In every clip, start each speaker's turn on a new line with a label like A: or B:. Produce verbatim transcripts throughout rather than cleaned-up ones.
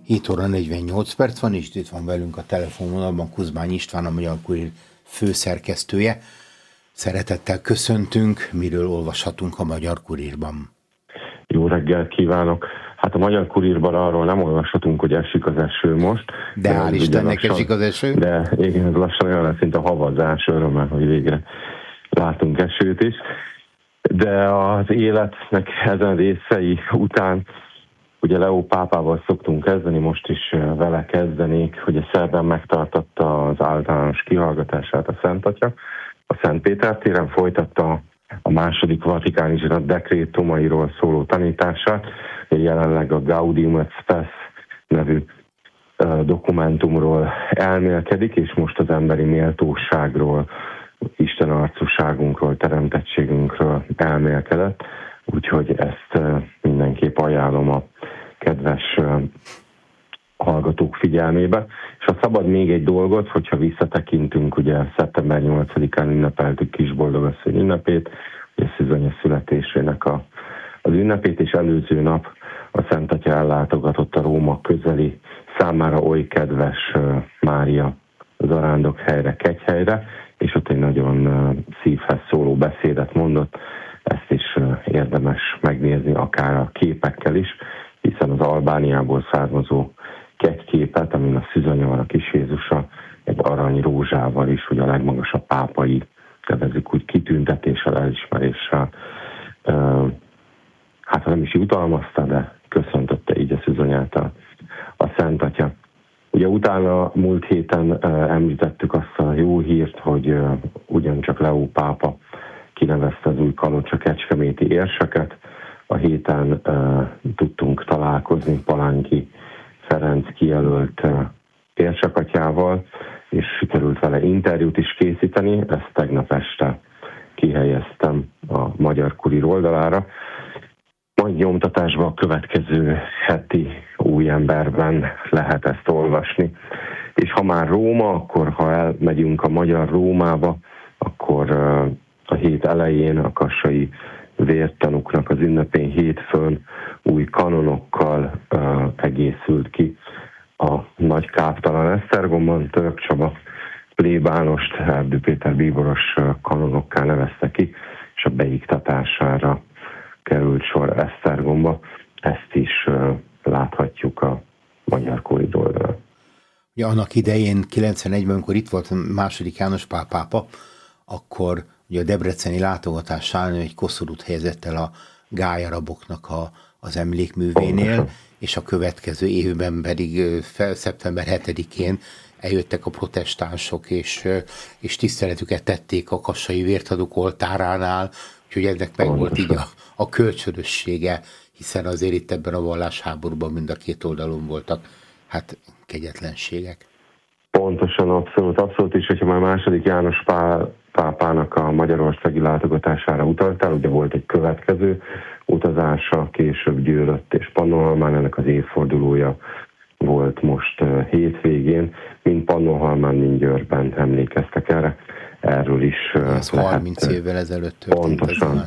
A: hét óra negyvennyolc perc van, és itt van velünk a telefonvonalban Kuzmány István, a Magyar Kurír főszerkesztője. Szeretettel köszöntünk, miről olvashatunk a Magyar Kurírban.
B: Jó reggelt kívánok! Hát a Magyar Kurírban arról nem olvashatunk, hogy esik az eső most.
A: De hál' Istennek esik az eső.
B: De igen, ez lassan olyan lesz, mint a havazás, örömmel, hogy végre látunk esőt is. De az életnek ezen részei után ugye Leó pápával szoktunk kezdeni, most is vele kezdenék, hogy a szerdán megtartotta az általános kihallgatását a Szent Atya. A Szent Péter téren folytatta a második vatikáni zsinat dekrétumairól szóló tanítását, jelenleg a Gaudium et Spes nevű dokumentumról elmélkedik, és most az emberi méltóságról, Isten arcúságunkról, teremtettségünkről elmélkedett, úgyhogy ezt mindenképp ajánlom a kedves hallgatók figyelmébe. És ha szabad még egy dolgot, hogyha visszatekintünk, ugye szeptember nyolcadikán ünnepeltük Kisboldogasszony ünnepét, ugye Szűzanya születésének a, az ünnepét, és előző nap a Szent Atya ellátogatott a Róma közeli, számára oly kedves Mária zarándok helyre, Kegyhelyre, és ott egy nagyon szívhez szóló beszédet mondott. Ezt is érdemes megnézni, akár a képekkel is, hiszen az Albániából származó kegyképet, amin a Szűzanya van, a Kis Jézusa, egy arany rózsával is, ugye a legmagasabb pápai, nevezzük úgy, kitüntetéssel, elismeréssel, hát nem is jutalmazta, de köszöntötte így a Szűzanyát a, a Szent Atya. Ugye utána múlt héten említettük azt a jó hírt, hogy ugyancsak Leó pápa kinevezte az új Kalocsa kecskeméti érseket. A héten uh, tudtunk találkozni Palánki Ferenc kijelölt uh, érsekatyával, és sikerült vele interjút is készíteni. Ezt tegnap este kihelyeztem a Magyar Kurír oldalára. Majd nyomtatásban a következő heti Új Emberben lehet ezt olvasni. És ha már Róma, akkor ha elmegyünk a magyar Rómába, akkor uh, a hét elején a kassai vértanúknak az ünnepén hétfőn új kanonokkal uh, egészült ki a nagy káptalan Esztergomban. Török Csaba plébánost Erdő Péter bíboros kanonokká nevezte ki, és a beiktatására került sor Esztergomba. Ezt is uh, láthatjuk a Magyar Kurír oldalán.
A: Ja, annak idején kilencvenegyben, amikor itt volt második János Pál pápa, akkor ugye a debreceni látogatásán egy koszorút helyezett el a gályaraboknak a, az emlékművénél, és a következő évben pedig fel, szeptember hetedikén eljöttek a protestánsok, és, és tiszteletüket tették a kassai vértanúk oltáránál, úgyhogy ennek meg volt így a, a kölcsönössége, hiszen azért itt ebben a vallásháborúban mind a két oldalon voltak hát kegyetlenségek.
B: Pontosan, abszolút, abszolút is, hogyha már második János Pál pápának a magyarországi látogatására utaltál, ugye volt egy következő utazása, később Győrött és Pannonhalmán, ennek az évfordulója volt most hétvégén, mind Pannonhalmán, mind Győrben emlékeztek erre. Erről is
A: ez lehet, harminc évvel ezelőtt történt.
B: Pontosan.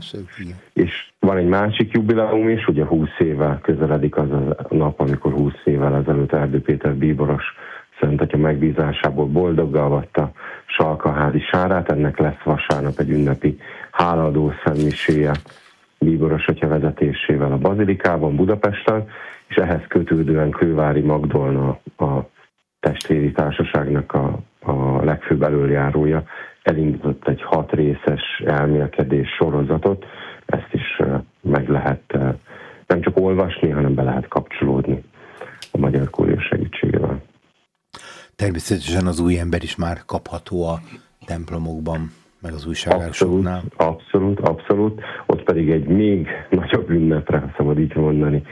B: És van egy másik jubileum is, ugye húsz éve közeledik az a nap, amikor húsz évvel ezelőtt Erdő Péter bíboros Szent Atya megbízásából boldoggá avatta Salkaházi sárát. Ennek lesz vasárnap egy ünnepi hálaadó szentmiséje bíboros atya vezetésével a Bazilikában, Budapesten, és ehhez kötődően Kővári Magdolna, a testvéri társaságnak a, a legfőbb elöljárója, elindított egy hat részes elmélkedés sorozatot. Ezt is meg lehet nem csak olvasni, hanem be lehet kapcsolódni a Magyar Kurír segítségével.
A: Természetesen az új ember is már kapható a templomokban, meg az újságásoknál.
B: Abszolút, abszolút, abszolút. Ott pedig egy még nagyobb ünnepre, szabad így mondani,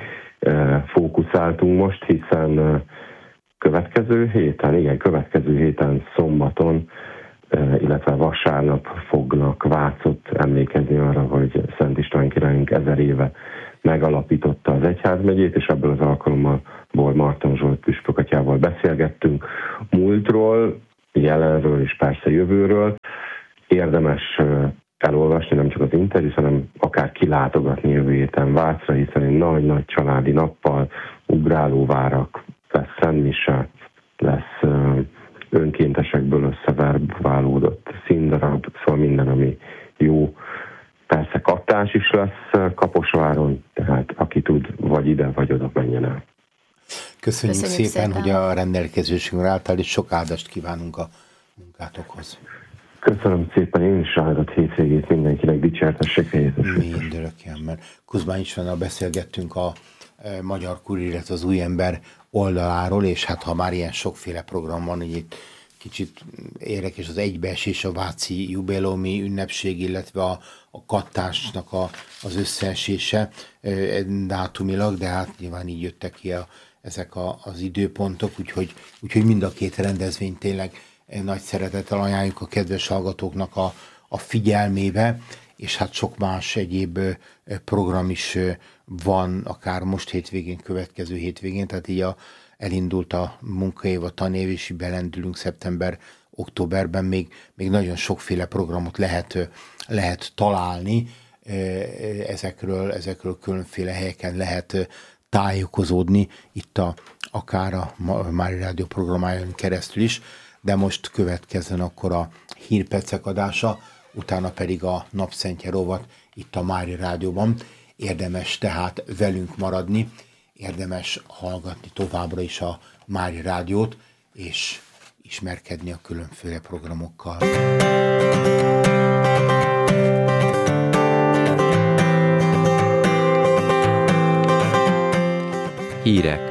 B: fókuszáltunk most, hiszen következő héten, igen, következő héten szombaton, illetve vasárnap fognak Vácot emlékezni arra, hogy Szent István királyunk ezer éve megalapította az egyházmegyét, és ebből az alkalommal Marton Zsolt püspökatyával beszélgettünk múltról, jelenről és persze jövőről. Érdemes elolvasni nem csak az interjút, hanem akár kilátogatni jövő héten Vácra, hiszen egy nagy-nagy családi nappal ugrálóvárak szentmise, lesz önkéntesekből összeverbálódott színdarab, szóval minden, ami jó. Persze kattás is lesz Kaposváron, tehát aki tud, vagy ide, vagy oda menjen el.
A: Köszönjük, Köszönjük szépen, szépen, hogy a rendelkezésünkre álltál, és sok áldást kívánunk a munkátokhoz.
B: Köszönöm szépen, én is áldott hétvégét mindenkinek, dicsértessék Jézus.
A: Mindörökképpen, mert Kuzmán Istvánnal beszélgettünk a e, Magyar Kurír, illetve az Új Ember oldaláról, és hát ha már ilyen sokféle program van, hogy itt kicsit érdekes az egybeesés, a váci jubileumi ünnepség, illetve a, a kattásnak a, az összeesése e, dátumilag, de hát nyilván így jöttek ki a, ezek a, az időpontok, úgyhogy, úgyhogy mind a két rendezvény tényleg nagy szeretettel ajánljuk a kedves hallgatóknak a, a figyelmébe, és hát sok más egyéb program is van, akár most hétvégén, következő hétvégén, tehát így a, elindult a munkaév, a tanév, és belendülünk szeptember, októberben, még, még nagyon sokféle programot lehet, lehet találni, ezekről, ezekről különféle helyeken lehet tájékozódni, itt a, akár a Mária Rádió programájon keresztül is, de most következzen akkor a hírpercek adása, utána pedig a Napszentje rovat itt a Mária Rádióban. Érdemes tehát velünk maradni, érdemes hallgatni továbbra is a Mária Rádiót, és ismerkedni a különféle programokkal.
C: Hírek.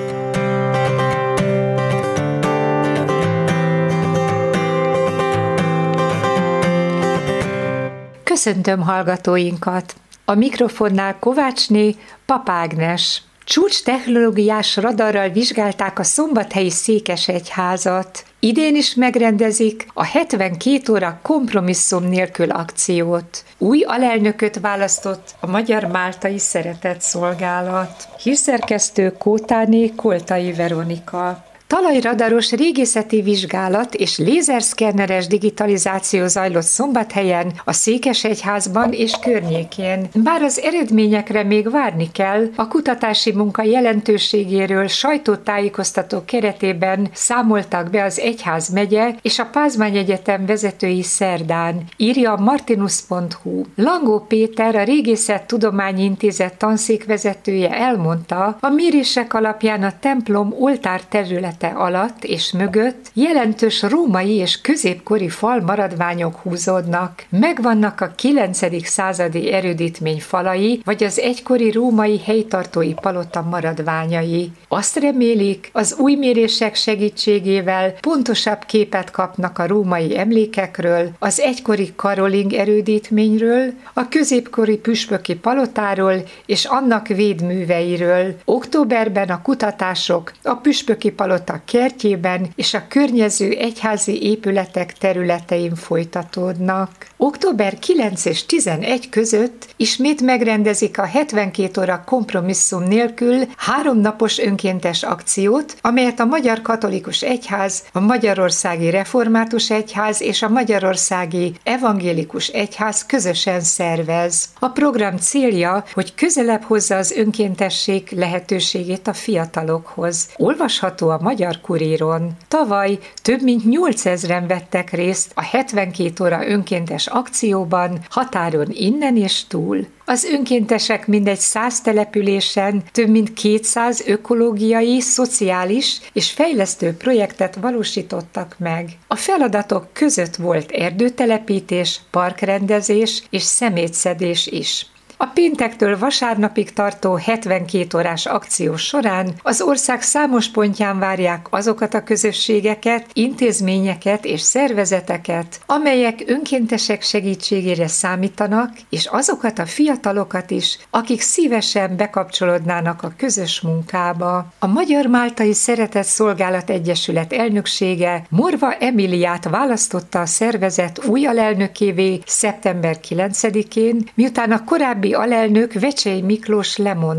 D: Köszöntöm hallgatóinkat! A mikrofonnál Kovácsné Papágnes. Csúcs technológiás radarral vizsgálták a szombathelyi székesegyházat. Idén is megrendezik a hetvenkét óra kompromisszum nélkül akciót. Új alelnököt választott a Magyar-Máltai Szeretetszolgálat. Hírszerkesztő Kótáné Koltai Veronika. Talajradaros régészeti vizsgálat és lézerszkenneres digitalizáció zajlott Szombathelyen, a Székesegyházban és környékén. Bár az eredményekre még várni kell, a kutatási munka jelentőségéről sajtótájékoztató keretében számoltak be az egyházmegye és a Pázmány-egyetem vezetői szerdán, írja a martinus pont hu. Langó Péter, a Régészettudományi Intézet tanszékvezetője elmondta, a mérések alapján a templom oltár terület alatt és mögött jelentős római és középkori fal maradványok húzódnak. Megvannak a kilencedik századi erődítmény falai, vagy az egykori római helytartói palota maradványai. Azt remélik, az új mérések segítségével pontosabb képet kapnak a római emlékekről, az egykori karoling erődítményről, a középkori püspöki palotáról és annak védműveiről. Októberben a kutatások a püspöki palota a kertjében és a környező egyházi épületek területein folytatódnak. október kilenc és tizenegy között ismét megrendezik a hetvenkét óra kompromisszum nélkül háromnapos önkéntes akciót, amelyet a Magyar Katolikus Egyház, a Magyarországi Református Egyház és a Magyarországi Evangélikus Egyház közösen szervez. A program célja, hogy közelebb hozza az önkéntesség lehetőségét a fiatalokhoz. Olvasható a Magyar Kuríron. Tavaly több mint nyolcezren vettek részt a hetvenkét óra önkéntes akcióban, határon innen és túl. Az önkéntesek mindegy száz településen több mint kétszáz ökológiai, szociális és fejlesztő projektet valósítottak meg. A feladatok között volt erdőtelepítés, parkrendezés és szemétszedés is. A péntektől vasárnapig tartó hetvenkét órás akció során az ország számos pontján várják azokat a közösségeket, intézményeket és szervezeteket, amelyek önkéntesek segítségére számítanak, és azokat a fiatalokat is, akik szívesen bekapcsolódnának a közös munkába. A Magyar-Máltai Szeretetszolgálat Egyesület elnöksége Morva Emiliát választotta a szervezet új alelnökévé szeptember kilencedikén, miután a korábbi alelnök Vecsey Miklós lemondott.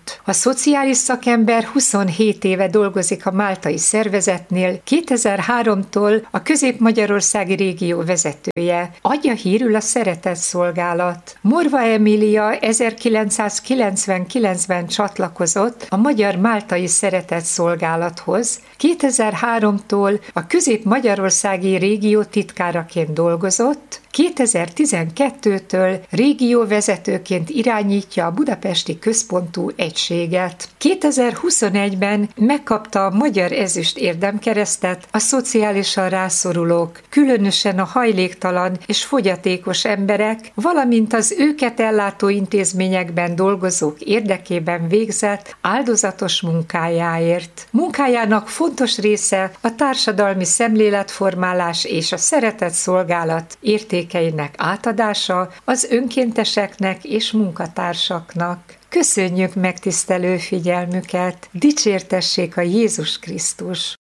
D: jutott. A szociális szakember huszonhét éve dolgozik a máltai szervezetnél, kétezer-háromtól a Közép-Magyarországi régió vezetője. Adja hírül a Szeretett Szolgálat. Morva Emília ezerkilencszázkilencvenkilencben csatlakozott a Magyar Máltai Szeretett Szolgálathoz, kétezer-háromtól a Közép-Magyarországi régió titkáraként dolgozott, kétezer-tizenkettőtől régióvezetőként irányítja a budapesti központú egységet. kétezer-huszonegyben megkapta a Magyar Ezüst Érdemkeresztet a szociálisan rászorulók, különösen a hajléktalan és fogyatékos emberek, valamint az őket ellátó intézményekben dolgozók érdekében végzett áldozatos munkájáért. Munkájának fontos része a társadalmi szemléletformálás és a szeretett szolgálat értékeinek átadása az önkénteseknek és munkatársaknak. Köszönjük megtisztelő figyelmüket! Dicsértessék a Jézus Krisztus!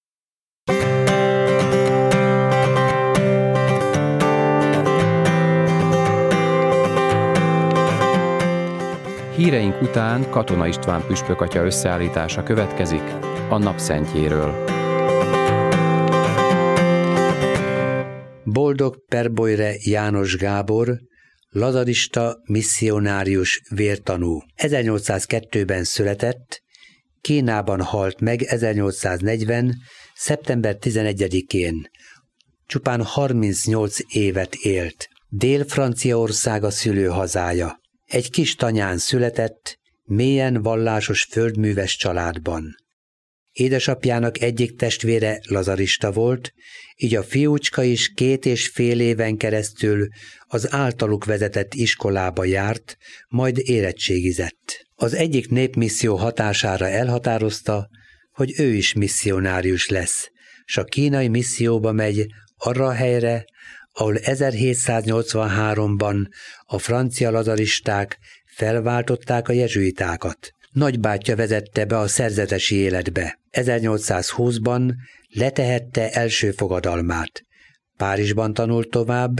C: Híreink után Katona István püspökatya összeállítása következik a napszentjéről.
E: Boldog Perbolyre János Gábor, lazarista misszionárius vértanú. ezernyolcszázkettőben született, Kínában halt meg ezernyolcszáznegyven. szeptember tizenegyedikén. Csupán harmincnyolc évet élt. Dél-Franciaország a szülőhazája. Egy kis tanyán született, mélyen vallásos földműves családban. Édesapjának egyik testvére lazarista volt, így a fiúcska is két és fél éven keresztül az általuk vezetett iskolába járt, majd érettségizett. Az egyik népmisszió hatására elhatározta, hogy ő is misszionárius lesz, s a kínai misszióba megy arra a helyre, ahol ezerhétszáznyolcvanháromban a francia lazaristák felváltották a jezsuitákat. Nagybátyja vezette be a szerzetesi életbe. ezernyolcszázhúszban letehette első fogadalmát. Párizsban tanult tovább,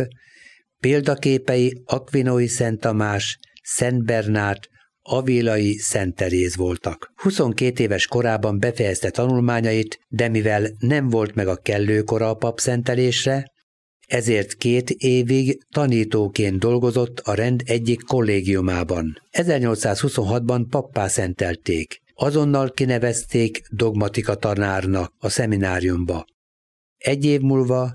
E: példaképei Aquinói Szent Tamás, Szent Bernát, Avilai Szent Teréz voltak. huszonkét éves korában befejezte tanulmányait, de mivel nem volt meg a kellő kora a papszentelésre, ezért két évig tanítóként dolgozott a rend egyik kollégiumában. ezernyolcszázhuszonhatban pappá szentelték. Azonnal kinevezték dogmatika tanárnak a szemináriumba. Egy év múlva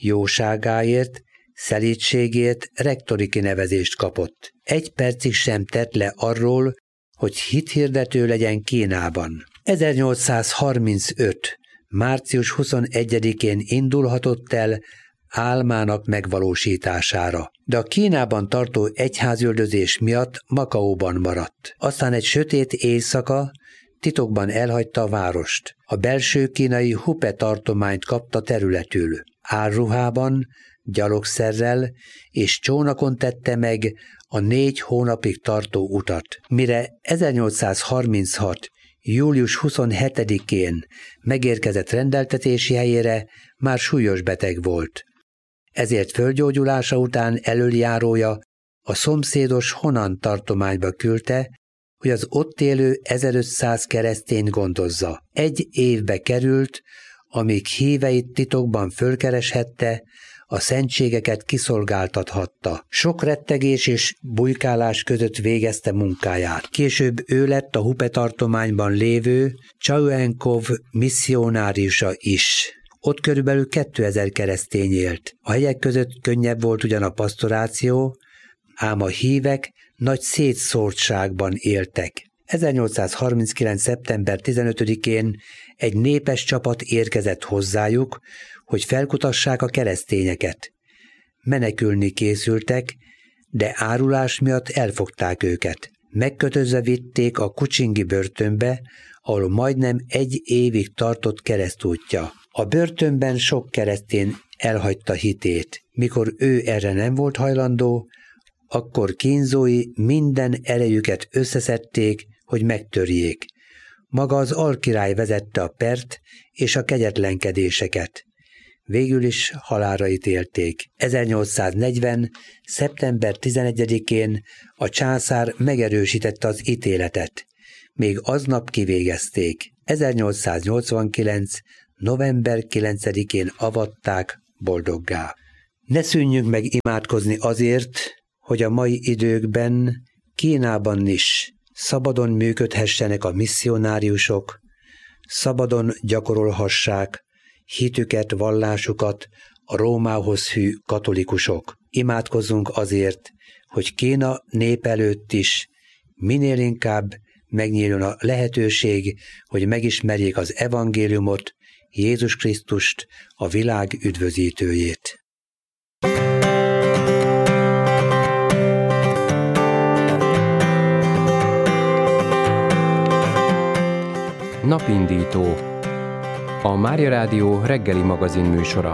E: jóságáért, szelídségért rektori kinevezést kapott. Egy percig sem tett le arról, hogy hithirdető legyen Kínában. ezernyolcszázharmincöt. március huszonegyedikén indulhatott el álmának megvalósítására, de a Kínában tartó egyházüldözés miatt Makaóban maradt. Aztán egy sötét éjszaka titokban elhagyta a várost. A belső kínai Hupe tartományt kapta területül. Álruhában, gyalogszerrel és csónakon tette meg a négy hónapig tartó utat. Mire ezernyolcszázharminchat. július huszonhetedikén megérkezett rendeltetési helyére, már súlyos beteg volt. Ezért földgyógyulása után elöljárója a szomszédos Honan tartományba küldte, hogy az ott élő ezerötszáz keresztényt gondozza. Egy évbe került, amíg híveit titokban fölkereshette, a szentségeket kiszolgáltathatta. Sok rettegés és bujkálás között végezte munkáját. Később ő lett a Hupe tartományban lévő Csauenkov misszionáriusa is. Ott körülbelül kétezer keresztény élt. A hegyek között könnyebb volt ugyan a pasztoráció, ám a hívek nagy szétszórtságban éltek. ezernyolcszázharminckilenc. szeptember tizenötödikén egy népes csapat érkezett hozzájuk, hogy felkutassák a keresztényeket. Menekülni készültek, de árulás miatt elfogták őket. Megkötözve vitték a kucsingi börtönbe, ahol majdnem egy évig tartott keresztútja. A börtönben sok keresztény elhagyta hitét. Mikor ő erre nem volt hajlandó, akkor kínzói minden erejüket összeszedték, hogy megtörjék. Maga az alkirály vezette a pert és a kegyetlenkedéseket. Végül is halálra ítélték. ezernyolcszáznegyven. szeptember tizenegyedikén a császár megerősítette az ítéletet. még aznap kivégezték. ezernyolcszáznyolcvankilenc. november kilencedikén avatták boldoggá. Ne szűnjünk meg imádkozni azért, hogy a mai időkben Kínában is szabadon működhessenek a misszionáriusok, szabadon gyakorolhassák hitüket, vallásukat a Rómához hű katolikusok. Imádkozzunk azért, hogy Kína nép előtt is minél inkább megnyíljon a lehetőség, hogy megismerjék az evangéliumot, Jézus Krisztust, a világ üdvözítőjét.
C: Napindító. A Mária Rádió reggeli magazin műsora.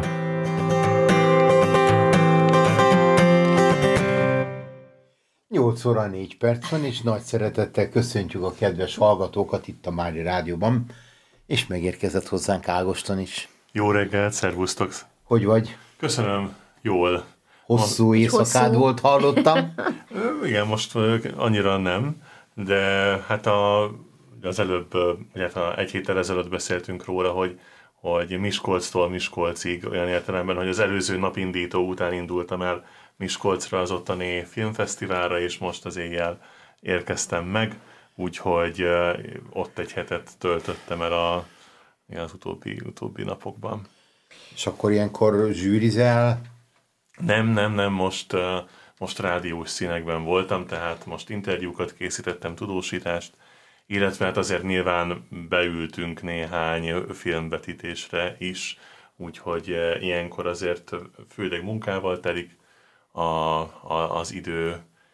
A: nyolc óra négy perc van, és nagy szeretettel köszöntjük a kedves hallgatókat itt a Mária Rádióban, és megérkezett hozzánk Ágoston is.
F: Jó reggelt, szervusztok!
A: Hogy vagy?
F: Köszönöm, jól.
A: Hosszú éjszakád Hosszú. volt, hallottam.
F: Igen, most annyira nem, de hát a, az előbb, hát egy héttel ezelőtt beszéltünk róla, hogy, hogy Miskolctól Miskolcig, olyan értelemben, hogy az előző napindító után indultam el Miskolcra, az ottani filmfesztiválra, és most az éjjel érkeztem meg, úgyhogy ott egy hetet töltöttem el a, az utóbbi, utóbbi napokban.
A: És akkor ilyenkor zsűrizel?
F: Nem, nem, nem, most, most rádiós színekben voltam, tehát most interjúkat készítettem, tudósítást, illetve hát azért nyilván beültünk néhány filmvetítésre is, úgyhogy ilyenkor azért főleg munkával telik a, a, az idő,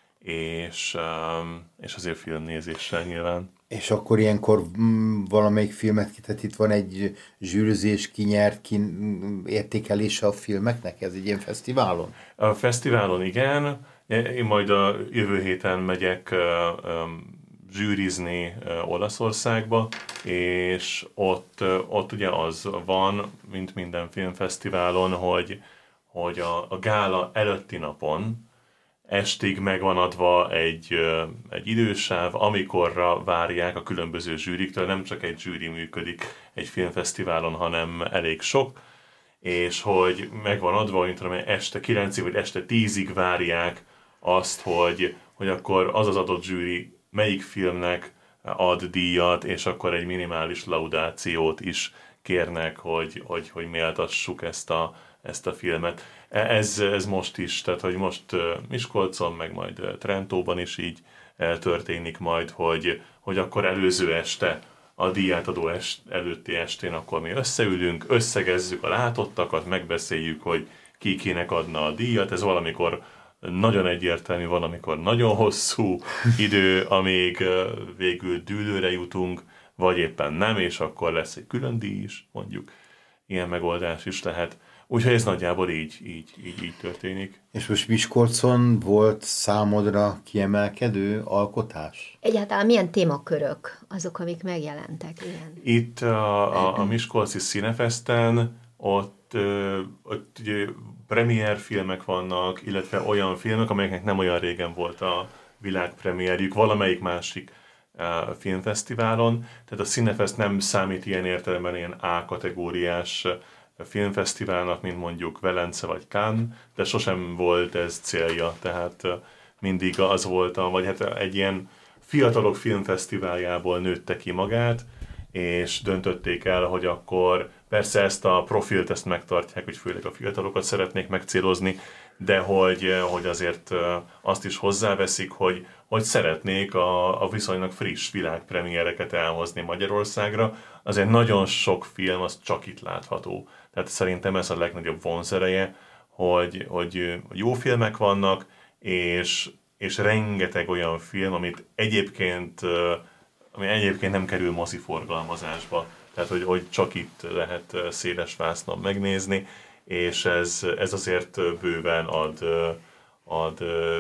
F: és, és azért filmnézéssel nyilván.
A: És akkor ilyenkor mm, valamelyik filmet, tehát itt van egy zsűrizés, kinyert, ki értékelése a filmeknek? Ez egy ilyen fesztiválon?
F: A fesztiválon igen, én majd a jövő héten megyek uh, um, zsűrizni uh, Olaszországba, és ott, uh, ott ugye az van, mint minden filmfesztiválon, hogy, hogy a, a gála előtti napon estig megvan adva egy, egy idősáv, amikorra várják a különböző zsűriktől, nem csak egy zsűri működik egy filmfesztiválon, hanem elég sok, és hogy megvan adva, mint tudom, este kilencig vagy este tízig várják azt, hogy, hogy akkor az az adott zsűri melyik filmnek ad díjat, és akkor egy minimális laudációt is kérnek, hogy, hogy, hogy méltassuk ezt a, ezt a filmet. Ez, ez most is, tehát hogy most Miskolcon, meg majd Trentóban is így történik majd, hogy, hogy akkor előző este, a díjátadó est, előtti estén akkor mi összeülünk, összegezzük a látottakat, megbeszéljük, hogy ki kinek adna a díjat. Ez valamikor nagyon egyértelmű, valamikor nagyon hosszú idő, amíg végül dűlőre jutunk, vagy éppen nem, és akkor lesz egy külön díj is, mondjuk. Ilyen megoldás is lehet. Úgyhogy ez nagyjából így, így, így, így történik.
A: És most Miskolcon volt számodra kiemelkedő alkotás?
G: Egyáltalán milyen témakörök azok, amik megjelentek? Ilyen?
F: Itt a, a, a Miskolci Színefeszten ott, ott ugye premier filmek vannak, illetve olyan filmek, amelyeknek nem olyan régen volt a világpremierjük, valamelyik másik filmfesztiválon. Tehát a Színefeszt nem számít ilyen értelemben ilyen A-kategóriás filmfesztiválnak, mint mondjuk Velence vagy Cannes, de sosem volt ez célja, tehát mindig az volt, a, vagy hát egy ilyen fiatalok filmfesztiváljából nőtte ki magát, és döntötték el, hogy akkor persze ezt a profilt ezt megtartják, hogy főleg a fiatalokat szeretnék megcélozni, de hogy, hogy azért azt is hozzáveszik, hogy, hogy szeretnék a, a viszonylag friss világpremiereket elhozni Magyarországra. Azért nagyon sok film az csak itt látható. Tehát szerintem ez a legnagyobb vonzereje, hogy, hogy jó filmek vannak, és, és rengeteg olyan film, amit egyébként, ami egyébként nem kerül moziforgalmazásba. Tehát, hogy, hogy csak itt lehet széles vásznon megnézni, és ez, ez azért bőven ad, ad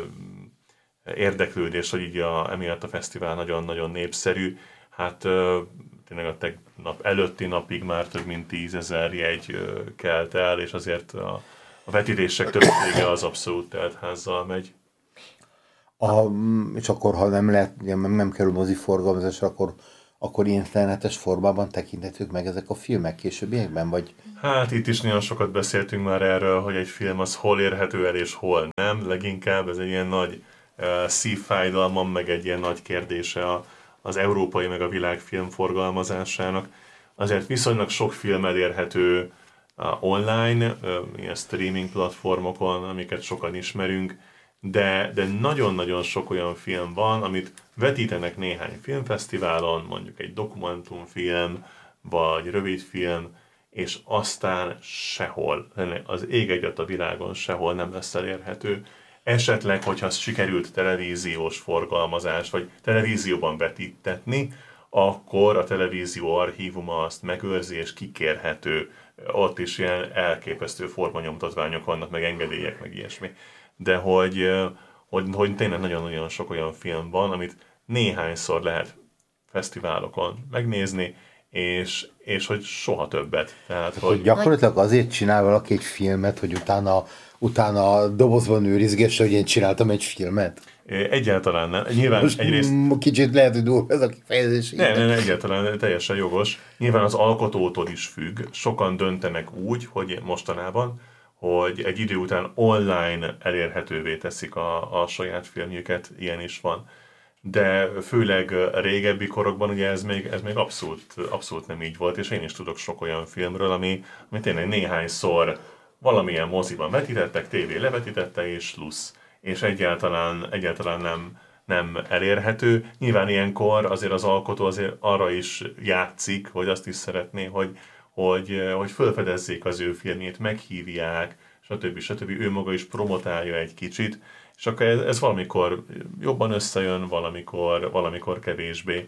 F: érdeklődés, hogy így a, emiatt a fesztivál nagyon-nagyon népszerű. Hát tényleg a tegnap előtti napig már több mint tízezer jegy kelt el, és azért a, a vetítések többsége az abszolút teltházzal megy.
A: A, és akkor, ha nem lehet, nem kerül moziforgalmazásra, akkor, akkor internetes formában tekintetők meg ezek a filmek későbbiekben, vagy?
F: Hát itt is nagyon sokat beszéltünk már erről, hogy egy film az hol érhető el és hol nem. Leginkább ez egy ilyen nagy uh, szívfájdalmam, meg egy ilyen nagy kérdése a, az európai meg a világ filmforgalmazásának. Azért viszonylag sok film elérhető uh, online, uh, ilyen streaming platformokon, amiket sokan ismerünk, de, de nagyon-nagyon sok olyan film van, amit vetítenek néhány filmfesztiválon, mondjuk egy dokumentumfilm, vagy rövidfilm, és aztán sehol, az ég egyet a világon sehol nem lesz elérhető. Esetleg, hogyha sikerült televíziós forgalmazás, vagy televízióban vetítetni, akkor a televízió archívuma azt megőrzi, és kikérhető. Ott is ilyen elképesztő formanyomtatványok vannak, meg engedélyek, meg ilyesmi. De hogy, hogy, hogy tényleg nagyon-nagyon sok olyan film van, amit néhányszor lehet fesztiválokon megnézni, és, és hogy soha többet. Tehát, hogy...
A: Gyakorlatilag azért csinál valaki egy filmet, hogy utána, utána dobozban őrizgesse, hogy én csináltam egy filmet?
F: Egyáltalán nem. Nyilván
A: most
F: egyrészt...
A: kicsit lehet, hogy durva ez a kifejezés.
F: Nem, nem, egyáltalán teljesen jogos. Nyilván az alkotótól is függ. Sokan döntenek úgy, hogy mostanában, hogy egy idő után online elérhetővé teszik a, a saját filmjüket, ilyen is van. De főleg régebbi korokban ugye ez még, ez még abszolút, abszolút nem így volt, és én is tudok sok olyan filmről, ami, ami tényleg néhányszor valamilyen moziban vetítettek, tévé levetítette, és lusz. És egyáltalán, egyáltalán nem, nem elérhető. Nyilván ilyenkor azért az alkotó azért arra is játszik, hogy azt is szeretné, hogy, hogy, hogy felfedezzék az ő filmjét, meghívják, stb. stb. Ő maga is promotálja egy kicsit, és akkor ez, ez valamikor jobban összejön, valamikor, valamikor kevésbé.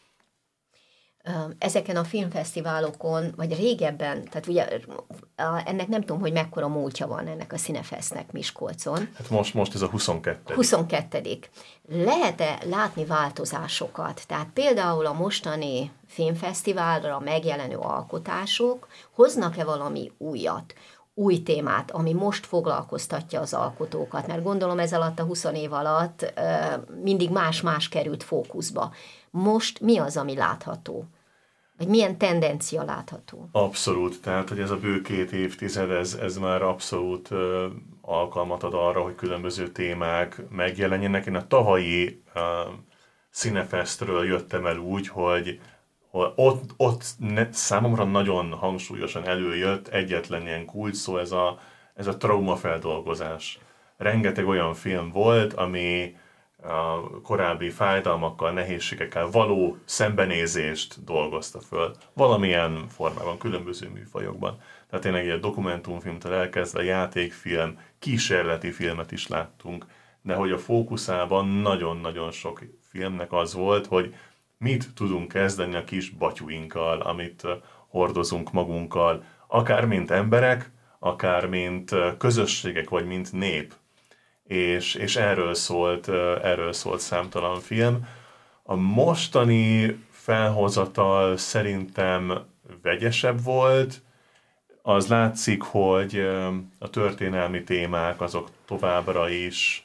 G: Ezeken a filmfesztiválokon, vagy régebben, tehát ugye ennek nem tudom, hogy mekkora múltja van ennek a Cinefestnek Miskolcon.
F: Hát most, most ez a huszonkettő.
G: huszonkettő. Lehet-e látni változásokat? Tehát például a mostani filmfesztiválra megjelenő alkotások hoznak-e valami újat? Új témát, ami most foglalkoztatja az alkotókat, mert gondolom ez alatt a húsz év alatt mindig más-más került fókuszba. Most mi az, ami látható? Vagy milyen tendencia látható?
F: Abszolút, tehát hogy ez a bő két évtized, ez, ez már abszolút uh, alkalmat ad arra, hogy különböző témák megjelenjenek. Én a tavalyi uh, Cinefestről jöttem el úgy, hogy Ott, ott ne, számomra nagyon hangsúlyosan előjött egyetlen ilyen kulcs szó, ez a, ez a traumafeldolgozás. Rengeteg olyan film volt, ami a korábbi fájdalmakkal, nehézségekkel való szembenézést dolgozta föl. Valamilyen formában, különböző műfajokban. Tehát tényleg egy dokumentumfilmtől elkezdve játékfilm, kísérleti filmet is láttunk, de hogy a fókuszában nagyon-nagyon sok filmnek az volt, hogy mit tudunk kezdeni a kis batyuinkkal, amit hordozunk magunkkal, akár mint emberek, akár mint közösségek, vagy mint nép. És, és erről szólt, erről szólt számtalan film. A mostani felhozatal szerintem vegyesebb volt. Az látszik, hogy a történelmi témák azok továbbra is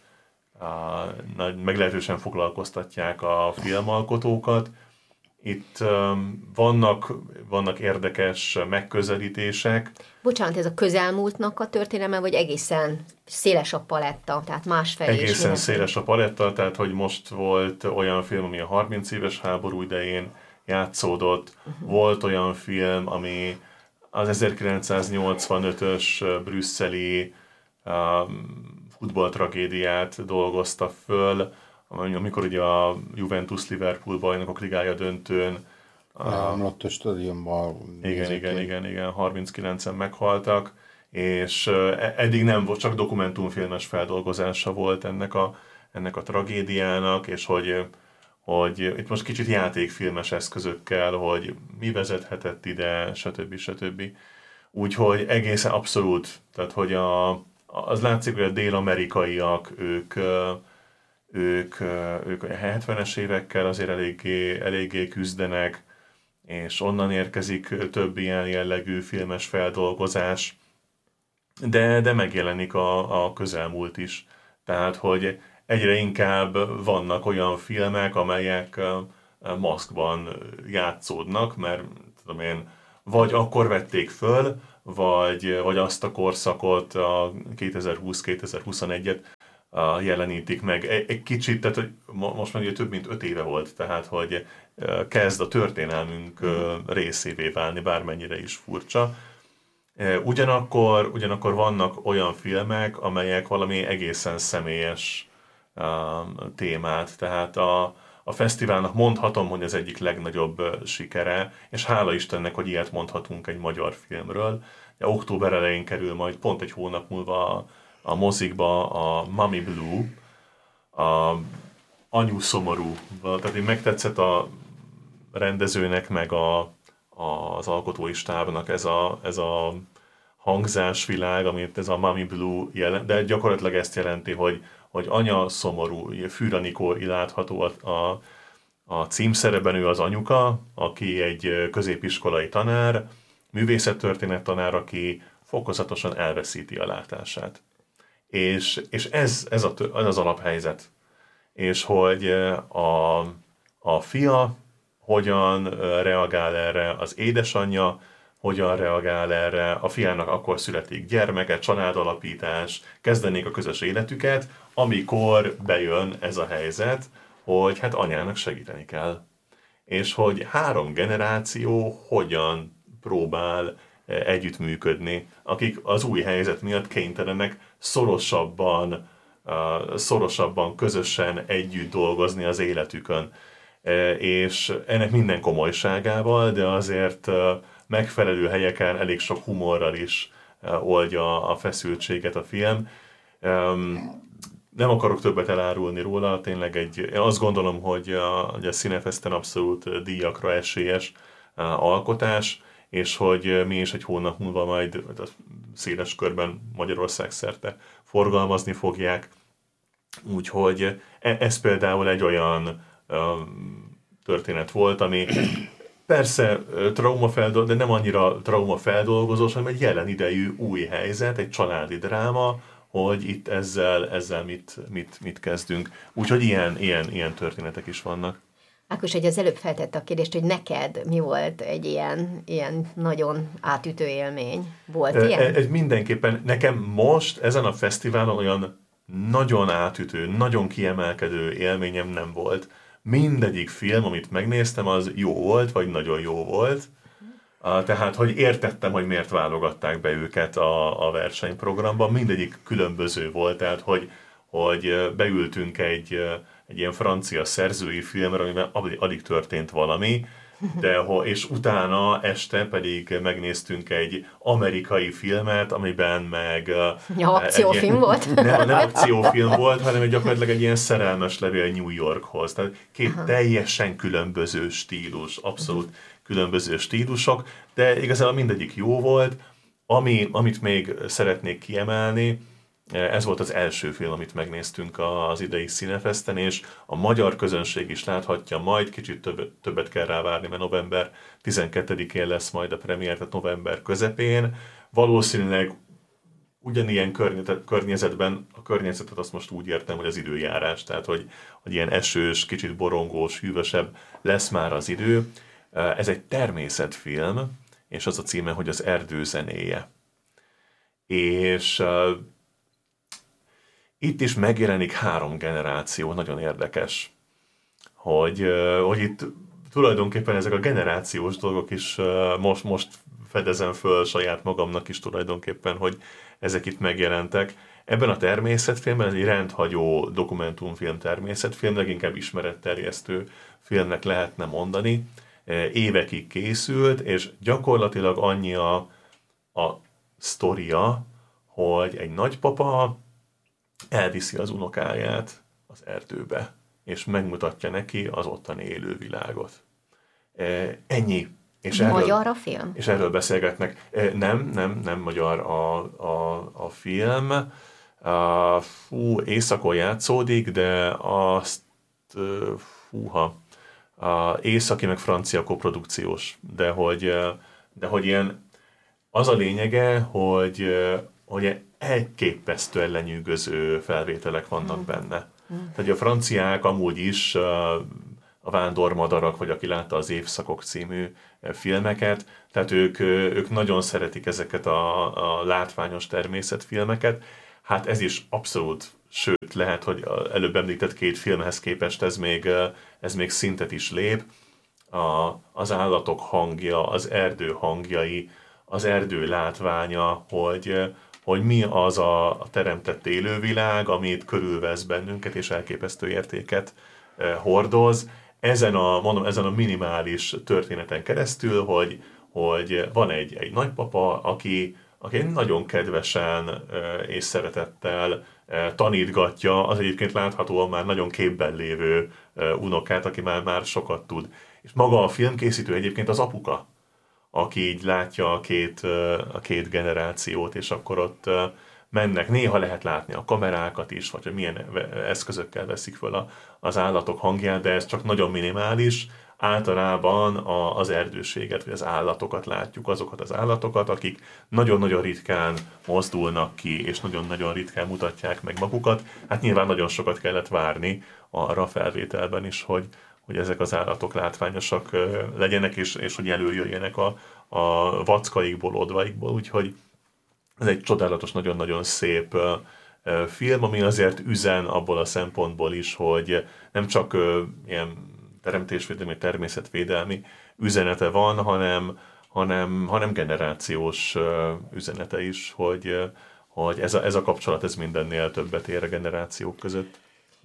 F: meglehetősen foglalkoztatják a filmalkotókat. Itt um, vannak, vannak érdekes megközelítések.
G: Bocsánat, ez a közelmúltnak a történelme, vagy egészen széles a paletta, tehát másfelé is?
F: Egészen széles a paletta, tehát hogy most volt olyan film, ami a harminc éves háború idején játszódott, uh-huh. Volt olyan film, ami az ezerkilencszáznyolcvanötös brüsszeli um, futballtragédiát dolgozta föl, amikor ugye a Juventus-Liverpool bajnokok ligája döntőn
A: ott a stadionban
F: igen, igen, igen, igen, harminckilencen meghaltak, és eddig nem volt, csak dokumentumfilmes feldolgozása volt ennek a, ennek a tragédiának, és hogy, hogy itt most kicsit játékfilmes eszközökkel, hogy mi vezethetett ide, stb. stb. Úgyhogy egészen abszolút, tehát hogy a az látszik, hogy a dél-amerikaiak, ők, ők, ők a hetvenes évekkel azért eléggé, eléggé küzdenek, és onnan érkezik több ilyen jellegű filmes feldolgozás, de, de megjelenik a, a közelmúlt is. Tehát, hogy egyre inkább vannak olyan filmek, amelyek maszkban játszódnak, mert tudom én, vagy akkor vették föl, vagy, vagy azt a korszakot, a kétezer-húsz-kétezer-huszonegyet jelenítik meg. Egy, egy kicsit, tehát hogy most már ugye több mint öt éve volt, tehát hogy kezd a történelmünk részévé válni, bármennyire is furcsa. Ugyanakkor, ugyanakkor vannak olyan filmek, amelyek valami egészen személyes témát, tehát a, a fesztiválnak mondhatom, hogy az egyik legnagyobb sikere, és hála Istennek, hogy ilyet mondhatunk egy magyar filmről. Ja, október elején kerül majd pont egy hónap múlva a, a mozikba a Mommy Blue, a Anyu szomorú. Tehát én megtetszett a rendezőnek, meg a, az alkotói stábnak ez a, ez a hangzásvilág, amit ez a Mommy Blue jelent, de gyakorlatilag ezt jelenti, hogy, hogy anya szomorú, Fűr Anikó látható a, a, a címszereben, ő az anyuka, aki egy középiskolai tanár, művészettörténet tanár, aki fokozatosan elveszíti a látását. És, és ez, ez, a, ez az alaphelyzet. És hogy a, a fia hogyan reagál erre, az édesanyja hogyan reagál erre, a fiának akkor születik gyermeke, családalapítás, kezdenék a közös életüket, amikor bejön ez a helyzet, hogy hát anyának segíteni kell. És hogy három generáció hogyan próbál együttműködni, akik az új helyzet miatt kénytelenek szorosabban, szorosabban közösen együtt dolgozni az életükön. És ennek minden komolyságával, de azért megfelelő helyeken elég sok humorral is oldja a feszültséget a film. Nem akarok többet elárulni róla, tényleg egy, én azt gondolom, hogy a, hogy a Cinefesten abszolút díjakra esélyes alkotás, és hogy mi is egy hónap múlva majd széles körben Magyarország szerte forgalmazni fogják. Úgyhogy ez például egy olyan történet volt, ami persze traumafeldolgozó, de nem annyira traumafeldolgozós, hanem egy jelen idejű új helyzet, egy családi dráma, hogy itt ezzel, ezzel mit, mit, mit kezdünk. Úgyhogy ilyen, ilyen, ilyen történetek is vannak.
G: Ákos, hogy az előbb feltette a kérdést, hogy neked mi volt egy ilyen, ilyen nagyon átütő élmény? Volt e, ilyen?
F: Ez mindenképpen, nekem most ezen a fesztiválon olyan nagyon átütő, nagyon kiemelkedő élményem nem volt. Mindegyik film, amit megnéztem, az jó volt, vagy nagyon jó volt. Tehát, hogy értettem, hogy miért válogatták be őket a, a versenyprogramba. Mindegyik különböző volt, tehát, hogy, hogy beültünk egy, egy ilyen francia szerzői filmre, amiben alig történt valami, de, és utána este pedig megnéztünk egy amerikai filmet, amiben meg...
G: Ja, akciófilm ilyen, volt?
F: Nem, nem akciófilm volt, hanem egy gyakorlatilag egy ilyen szerelmes levél New Yorkhoz. Tehát két Aha. teljesen különböző stílus, abszolút különböző stílusok, de igazából mindegyik jó volt. Ami, amit még szeretnék kiemelni, ez volt az első film, amit megnéztünk az idei Cinefesten, és a magyar közönség is láthatja majd, kicsit több, többet kell rávárni, mert november tizenkettedikén lesz majd a premier, tehát november közepén. Valószínűleg ugyanilyen környezetben, a környezetet azt most úgy értem, hogy az időjárás, tehát hogy, hogy ilyen esős, kicsit borongós, hűvösebb lesz már az idő. Ez egy természetfilm, és az a címe, hogy Az erdő zenéje. És itt is megjelenik három generáció, nagyon érdekes, hogy, hogy itt tulajdonképpen ezek a generációs dolgok is most, most fedezem föl saját magamnak is tulajdonképpen, hogy ezek itt megjelentek. Ebben a természetfilmben, ez egy rendhagyó dokumentumfilm természetfilm, leginkább ismeretterjesztő filmnek lehetne mondani. Évekig készült, és gyakorlatilag annyi a, a sztoria, hogy egy nagypapa elviszi az unokáját az erdőbe, és megmutatja neki az ottani élővilágot. Ennyi. És erről,
G: magyar a film?
F: És erről beszélgetnek. Nem, nem, nem magyar a, a, a film. Fú, éjszakon játszódik, de azt, fúha, északi meg francia koprodukciós, de hogy, de hogy ilyen, az a lényege, hogy, hogy elképesztően lenyűgöző felvételek vannak benne. Hmm. Tehát a franciák amúgy is a Vándormadarak, vagy aki látta az Évszakok című filmeket, tehát ők, ők nagyon szeretik ezeket a, a látványos természetfilmeket. Hát ez is abszolút, sőt lehet, hogy előbb említett két filmhez képest ez még, ez még szintet is lép. A, az állatok hangja, az erdő hangjai, az erdő látványa, hogy, hogy mi az a, a teremtett élővilág, amit körülvesz bennünket, és elképesztő értéket hordoz. Ezen a, mondom, ezen a minimális történeten keresztül, hogy, hogy van egy, egy nagypapa, aki, aki nagyon kedvesen és szeretettel tanítgatja az egyébként láthatóan már nagyon képben lévő unokát, aki már, már sokat tud. És maga a filmkészítő egyébként az apuka, aki így látja a két, a két generációt, és akkor ott mennek. Néha lehet látni a kamerákat is, vagy hogy milyen eszközökkel veszik föl a, az állatok hangját, de ez csak nagyon minimális. Általában a, az erdőséget, vagy az állatokat látjuk, azokat az állatokat, akik nagyon-nagyon ritkán mozdulnak ki, és nagyon-nagyon ritkán mutatják meg magukat. Hát nyilván nagyon sokat kellett várni arra a felvételben is, hogy, hogy ezek az állatok látványosak legyenek, és, és hogy előjöjjenek a, a vackaikból, odvaikból, úgyhogy ez egy csodálatos, nagyon-nagyon szép uh, film, ami azért üzen abból a szempontból is, hogy nem csak uh, ilyen teremtésvédelmi, természetvédelmi üzenete van, hanem, hanem, hanem generációs uh, üzenete is, hogy, uh, hogy ez, a, ez a kapcsolat ez mindennél többet ér a generációk között.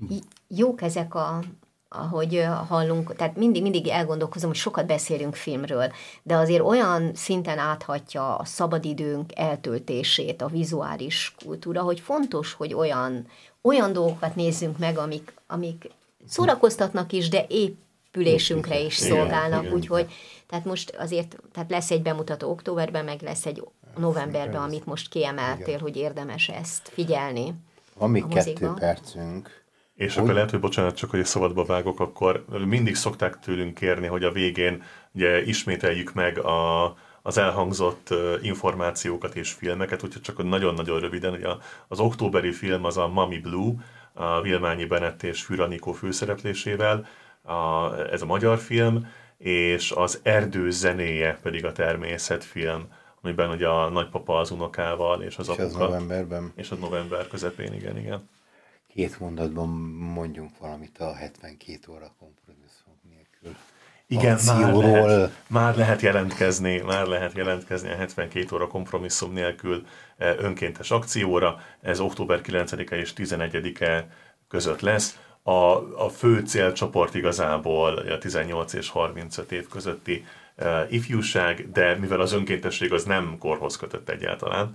G: Jók ezek a ahogy hallunk, tehát mindig, mindig elgondolkozom, hogy sokat beszélünk filmről, de azért olyan szinten áthatja a szabadidőnk eltöltését a vizuális kultúra, hogy fontos, hogy olyan, olyan dolgokat nézzünk meg, amik, amik szórakoztatnak is, de épülésünkre is szolgálnak, úgyhogy tehát most azért tehát lesz egy bemutató októberben, meg lesz egy novemberben, amit most kiemeltél, igen, hogy érdemes ezt figyelni.
A: Van még kettő percünk.
F: És akkor lehet, hogy bocsánat, csak hogy szabadba vágok, akkor mindig szokták tőlünk kérni, hogy a végén ugye ismételjük meg a, az elhangzott információkat és filmeket, úgyhogy csak nagyon-nagyon röviden, hogy az októberi film az a Mami Blue, a Vilmányi Benett és Fűr Anikó főszereplésével, a, ez a magyar film, és az Erdő zenéje pedig a természetfilm, amiben ugye a nagypapa az unokával és az
A: és
F: apuka.
A: És az novemberben.
F: És az november közepén, igen, igen.
A: Két mondatban mondjunk valamit a hetvenkét óra kompromisszum nélkül.
F: Igen, már lehet, már lehet jelentkezni, már lehet jelentkezni a hetvenkét óra kompromisszum nélkül önkéntes akcióra. Ez október kilencedike és tizenegyedike között lesz. A, a fő célcsoport igazából a tizennyolc és harmincöt év közötti uh, ifjúság, de mivel az önkéntesség az nem korhoz kötött egyáltalán,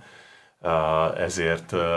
F: uh, ezért uh,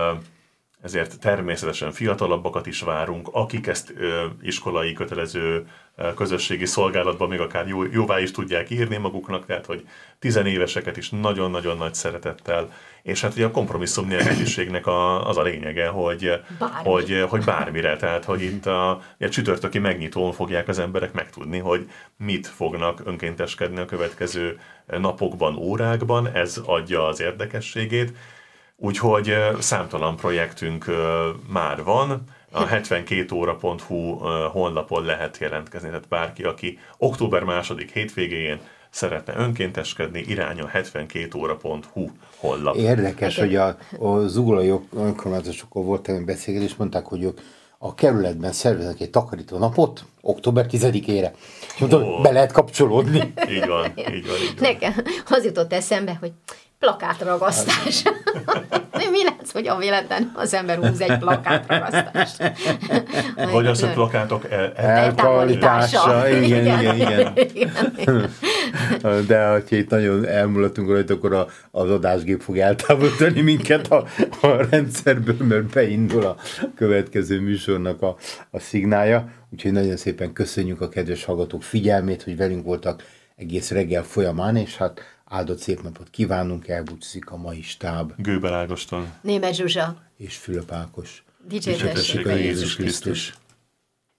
F: ezért természetesen fiatalabbakat is várunk, akik ezt ö, iskolai kötelező ö, közösségi szolgálatban még akár jó, jóvá is tudják írni maguknak, tehát hogy tizenéveseket is nagyon-nagyon nagy szeretettel, és hát ugye a kompromisszum nélküliségnek a, az a lényege, hogy, hogy, hogy bármire, tehát hogy itt a, a csütörtöki megnyitón fogják az emberek megtudni, hogy mit fognak önkénteskedni a következő napokban, órákban, ez adja az érdekességét. Úgyhogy számtalan projektünk már van, a hetvenkét óra pont hu honlapon lehet jelentkezni, tehát bárki, aki október második hétvégén szeretne önkénteskedni, irány a hetvenkét óra pont hu honlap.
A: Érdekes, hogy a, a zugolai önkormányzatokkal volt egy beszélgetés, mondták, hogy ők a kerületben szerveznek egy takarító napot október tizedikére. És mondtam, oh. be lehet kapcsolódni.
F: Így van, így van, így van.
G: Nekem az jutott eszembe, hogy plakátragasztás. Mi lesz, hogy a véletlen az ember húz egy plakátragasztást?
F: Vagy az, hogy plakátok el, el,
A: eltávolítása. Igen, igen, igen. igen. De ha itt nagyon elmulatunk rajta, akkor a, az adásgép fog eltávolítani minket a, a rendszerből, mert beindul a következő műsornak a, a szignálja. Úgyhogy nagyon szépen köszönjük a kedves hallgatók figyelmét, hogy velünk voltak egész reggel folyamán, és hát áldott szép napot kívánunk, elbúcsúzik a mai stáb.
F: Gőbel Ágoston.
G: Németh Zsuzsa.
A: És Fülöp Ákos.
G: Dicsértessék a
F: Jézus Krisztus.